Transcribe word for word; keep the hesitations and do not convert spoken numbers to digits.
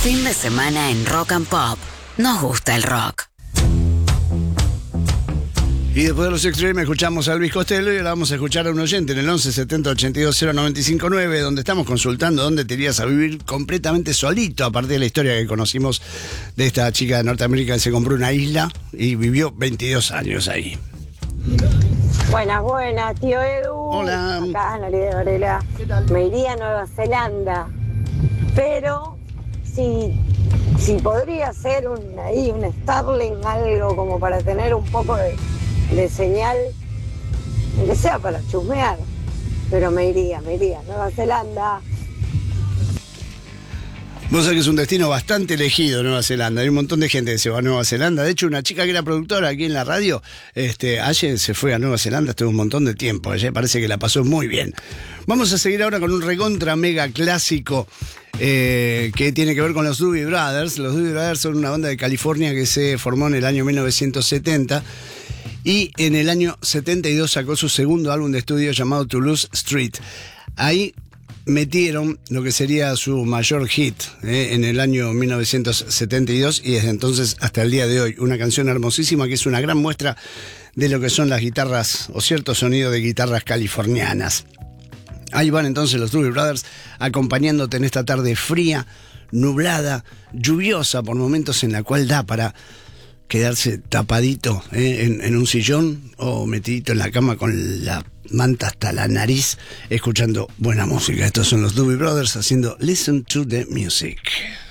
Fin de semana en Rock and Pop. Nos gusta el rock. Y después de los Extreme escuchamos a Elvis Costello y ahora vamos a escuchar a un oyente en el once setenta ochenta y dos cero noventa y cinco nueve, donde estamos consultando dónde te irías a vivir completamente solito, a partir de la historia que conocimos de esta chica de Norteamérica que se compró una isla y vivió veintidós años ahí. Buenas, buenas, tío Edu. Hola. Acá Ana Lidia Varela. ¿Qué tal? Me iría a Nueva Zelanda, pero si, si podría ser un, ahí un Starlink, algo como para tener un poco de, de señal, aunque sea para chusmear, pero me iría, me iría. Nueva Zelanda. Vos sabés que es un destino bastante elegido, Nueva Zelanda. Hay un montón de gente que se va a Nueva Zelanda. De hecho, una chica que era productora aquí en la radio, este, ayer se fue a Nueva Zelanda, estuvo un montón de tiempo. Ayer parece que la pasó muy bien. Vamos a seguir ahora con un recontra mega clásico eh, que tiene que ver con los Doobie Brothers. Los Doobie Brothers son una banda de California que se formó en el año mil novecientos setenta. Y en el año setenta y dos sacó su segundo álbum de estudio llamado Toulouse Street. Ahí metieron lo que sería su mayor hit eh, en el año mil novecientos setenta y dos y desde entonces hasta el día de hoy una canción hermosísima que es una gran muestra de lo que son las guitarras o cierto sonido de guitarras californianas. Ahí van entonces los Doobie Brothers acompañándote en esta tarde fría, nublada, lluviosa por momentos, en la cual da para quedarse tapadito eh, en, en un sillón o metidito en la cama con la manta hasta la nariz escuchando buena música. Estos son los Doobie Brothers haciendo Listen to the Music.